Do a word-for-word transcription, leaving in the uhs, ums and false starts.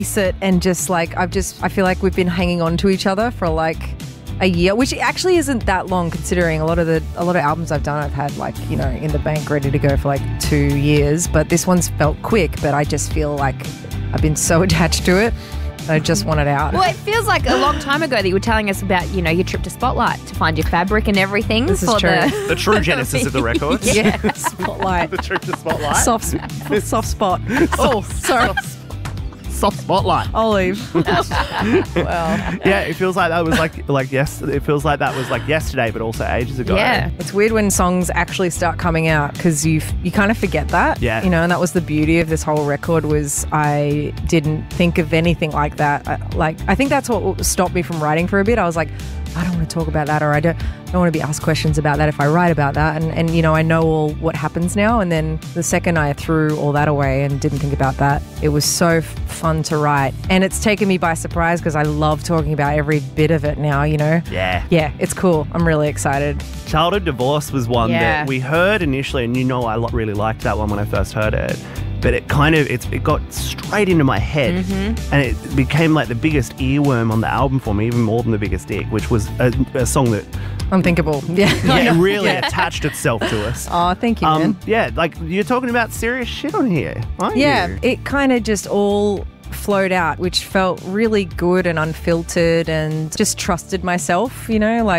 it and just like I've just I feel like we've been hanging on to each other for like a year, which actually isn't that long considering a lot of the a lot of albums I've done I've had like, you know, in the bank ready to go for like two years, but this one's felt quick, but I just feel like I've been so attached to it. I just want it out. Well, it feels like a long time ago that you were telling us about, you know, your trip to Spotlight to find your fabric and everything. This for is true. The, The true genesis of the record. Yeah, Spotlight. The trip to Spotlight. Soft, soft spot. Oh, sorry. Soft Spotlight. I'll leave. Well, Yeah, it feels like that was like like yes. It feels like that was like yesterday, but also ages ago. yeah. it's weird when songs actually start coming out because you you kind of forget that. Yeah. You know, and that was the beauty of this whole record was I didn't think of anything like that. I, like I think that's what stopped me from writing for a bit. I was like, I don't want to talk about that, or I don't don't want to be asked questions about that if I write about that. And, and you know, I know all what happens now. And then the second I threw all that away and didn't think about that, it was so f- fun to write. And it's taken me by surprise because I love talking about every bit of it now, you know? Yeah. Yeah, it's cool. I'm really excited. Childhood Divorce was one Yeah. that we heard initially, and you know I lo- really liked that one when I first heard it. But it kind of it's, it got straight into my head, Mm-hmm. and it became like the biggest earworm on the album for me, even more than the biggest dick, which was a, a song that Unthinkable. Yeah. yeah, really attached itself to us. Oh, thank you, man. Um, yeah, like you're talking about serious shit on here, aren't Yeah, you? it kind of just all flowed out, which felt really good and unfiltered and just trusted myself, you know, like